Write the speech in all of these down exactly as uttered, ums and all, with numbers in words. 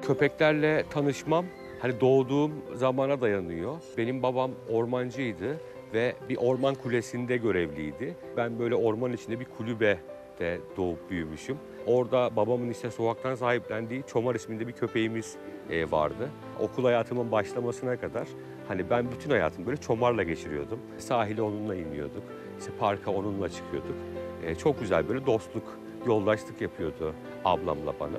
Köpeklerle tanışmam hani doğduğum zamana dayanıyor. Benim babam ormancıydı ve bir orman kulesinde görevliydi. Ben böyle orman içinde bir kulübede doğup büyümüşüm. Orada babamın işte sokaktan sahiplendiği Çomar isminde bir köpeğimiz e, vardı. Okul hayatımın başlamasına kadar hani ben bütün hayatımı böyle Çomar'la geçiriyordum. Sahile onunla iniyorduk, işte parka onunla çıkıyorduk. E, çok güzel böyle dostluk, yoldaşlık yapıyordu ablamla bana.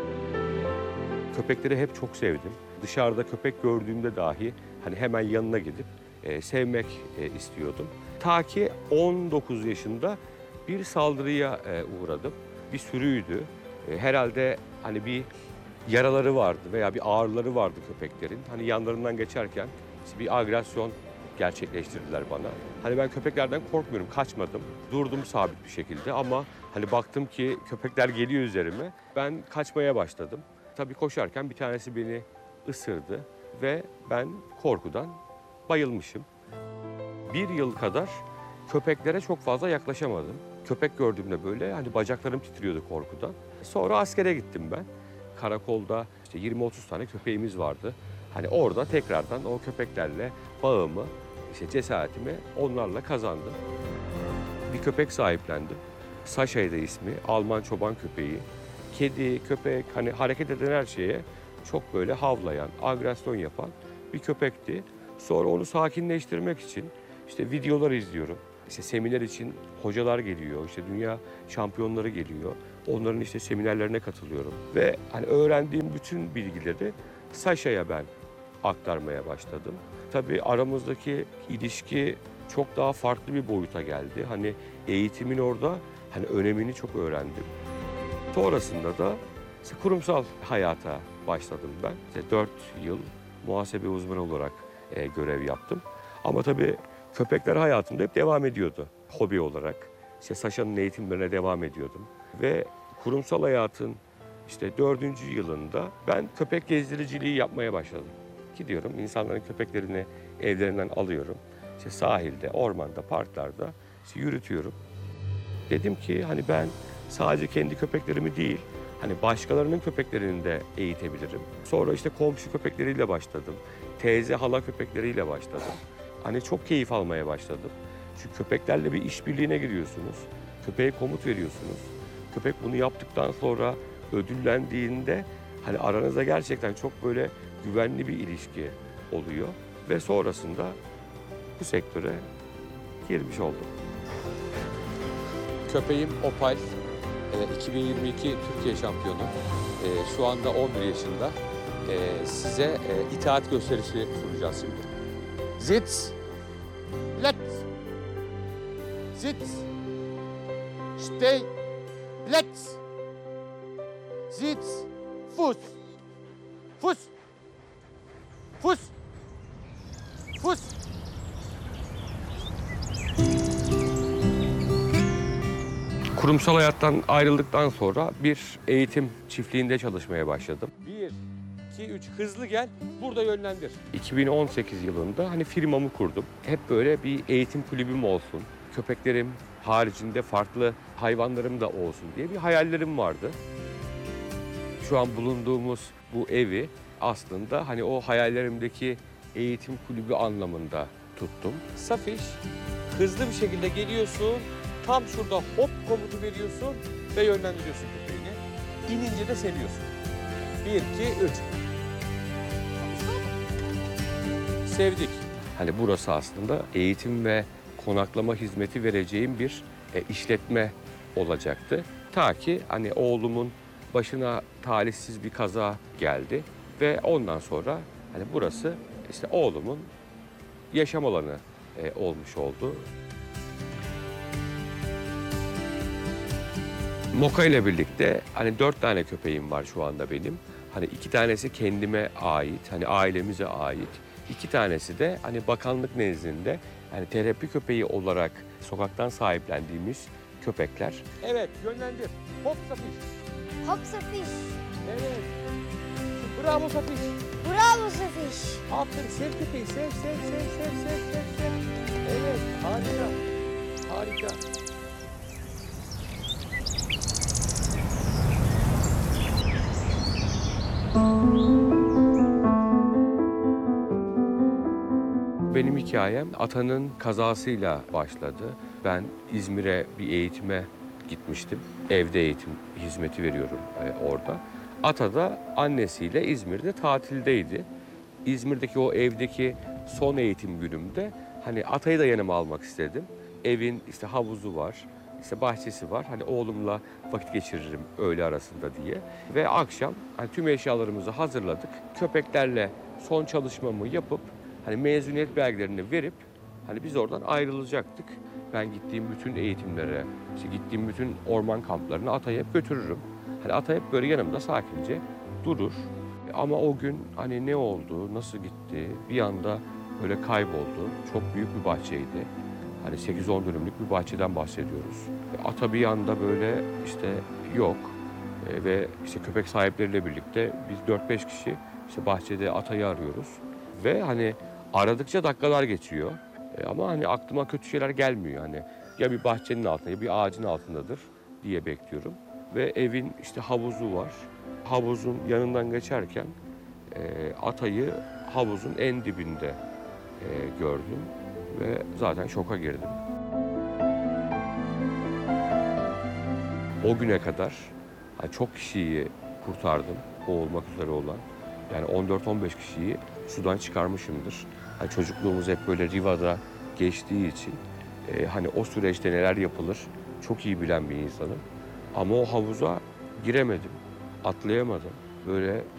Köpekleri hep çok sevdim. Dışarıda köpek gördüğümde dahi hani hemen yanına gidip e, sevmek e, istiyordum. Ta ki on dokuz yaşında bir saldırıya e, uğradım. Bir sürüydü. E, herhalde hani bir yaraları vardı veya bir ağrıları vardı köpeklerin. Hani yanlarından geçerken işte bir agresyon gerçekleştirdiler bana. Hani ben köpeklerden korkmuyorum, kaçmadım. Durdum sabit bir şekilde ama hani baktım ki köpekler geliyor üzerime. Ben kaçmaya başladım. Tabii koşarken bir tanesi beni ısırdı ve ben korkudan bayılmışım. Bir yıl kadar köpeklere çok fazla yaklaşamadım. Köpek gördüğümde böyle hani bacaklarım titriyordu korkudan. Sonra askere gittim ben. Karakolda işte yirmi otuz tane köpeğimiz vardı. Hani orada tekrardan o köpeklerle bağımı, işte cesaretimi onlarla kazandım. Bir köpek sahiplendim. Saşa'ydı ismi, Alman çoban köpeği. Kedi, köpek, hani hareket eden her şeye çok böyle havlayan, agresyon yapan bir köpekti. Sonra onu sakinleştirmek için işte videolar izliyorum. İşte seminer için hocalar geliyor, işte dünya şampiyonları geliyor. Onların işte seminerlerine katılıyorum. Ve hani öğrendiğim bütün bilgileri Saşa'ya ben aktarmaya başladım. Tabii aramızdaki ilişki çok daha farklı bir boyuta geldi. Hani eğitimin orada hani önemini çok öğrendim. Sonrasında da işte kurumsal hayata başladım ben. İşte dört yıl muhasebe uzmanı olarak e, görev yaptım. Ama tabii köpekler hayatımda hep devam ediyordu hobi olarak. İşte Saşa'nın eğitimlerine devam ediyordum. Ve kurumsal hayatın işte dördüncü yılında ben köpek gezdiriciliği yapmaya başladım. Gidiyorum, insanların köpeklerini evlerinden alıyorum. İşte sahilde, ormanda, parklarda işte yürütüyorum. Dedim ki hani ben sadece kendi köpeklerimi değil, hani başkalarının köpeklerini de eğitebilirim. Sonra işte komşu köpekleriyle başladım. Teyze, hala köpekleriyle başladım. Hani çok keyif almaya başladım. Çünkü köpeklerle bir işbirliğine giriyorsunuz. Köpeğe komut veriyorsunuz. Köpek bunu yaptıktan sonra ödüllendiğinde hani aranızda gerçekten çok böyle güvenli bir ilişki oluyor. Ve sonrasında bu sektöre girmiş oldum. Köpeğim Opal, iki bin yirmi iki Türkiye şampiyonu. Şu anda on bir yaşında. Size itaat gösterisi sunacağız şimdi. Sitz, Platz, Sitz, Steh, Platz, Sitz, Fuß, Fuß, Fuß, Fuß. Kurumsal hayattan ayrıldıktan sonra bir eğitim çiftliğinde çalışmaya başladım. Bir, iki, üç, hızlı gel, burada yönlendir. iki bin on sekiz yılında hani firmamı kurdum. Hep böyle bir eğitim kulübüm olsun, köpeklerim haricinde farklı hayvanlarım da olsun diye bir hayallerim vardı. Şu an bulunduğumuz bu evi aslında hani o hayallerimdeki eğitim kulübü anlamında tuttum. Safiş, hızlı bir şekilde geliyorsun. Tam şurada hop komutu veriyorsun ve yönlendiriyorsun köpeğini. İnince de seviyorsun. Bir, iki, üç. Sevdik. Hani burası aslında eğitim ve konaklama hizmeti vereceğim bir e, işletme olacaktı. Ta ki hani oğlumun başına talihsiz bir kaza geldi ve ondan sonra hani burası işte oğlumun yaşam alanı e, olmuş oldu. Moka ile birlikte hani dört tane köpeğim var şu anda benim. Hani iki tanesi kendime ait, hani ailemize ait. İki tanesi de hani bakanlık nezdinde hani terapi köpeği olarak sokaktan sahiplendiğimiz köpekler. Evet, yönlendir. Hop Safiş. Hop Safiş. Evet. Bravo Safiş. Bravo Safiş. Aferin, sev köpeği, sev, sev, sev, sev, sev, sev, sev. Evet, harika. Harika. Thank you. benim hikayem atanın kazasıyla başladı. Ben İzmir'e bir eğitime gitmiştim. Evde eğitim hizmeti veriyorum e, orada. Ata da annesiyle İzmir'de tatildeydi. İzmir'deki o evdeki son eğitim günümde hani Atay'ı da yanıma almak istedim. Evin işte havuzu var, işte bahçesi var. Hani oğlumla vakit geçiririm öğle arasında diye. Ve akşam hani tüm eşyalarımızı hazırladık. Köpeklerle son çalışmamı yapıp hani mezuniyet belgelerini verip hani biz oradan ayrılacaktık. Ben gittiğim bütün eğitimlere, işte gittiğim bütün orman kamplarına Atay'ı hep götürürüm. Hani Atay hep böyle yanımda sakince durur. Ama o gün hani ne oldu, nasıl gitti, bir anda böyle kayboldu. Çok büyük bir bahçeydi. Hani sekiz on dönümlük bir bahçeden bahsediyoruz. Ata bir anda böyle işte yok. E, ve işte köpek sahipleriyle birlikte biz dört beş kişi işte bahçede Atay'ı arıyoruz. Ve hani aradıkça dakikalar geçiyor. E, ama hani aklıma kötü şeyler gelmiyor. Hani ya bir bahçenin altında ya bir ağacın altındadır diye bekliyorum. Ve evin işte havuzu var. Havuzun yanından geçerken e, Atay'ı havuzun en dibinde e, gördüm ve zaten şoka girdim. O güne kadar hani çok kişiyi kurtardım, boğulmak üzere olan. Yani on dört on beş kişiyi sudan çıkarmışımdır. Hani çocukluğumuz hep böyle Riva'da geçtiği için e, hani o süreçte neler yapılır çok iyi bilen bir insanım. Ama o havuza giremedim, atlayamadım. Böyle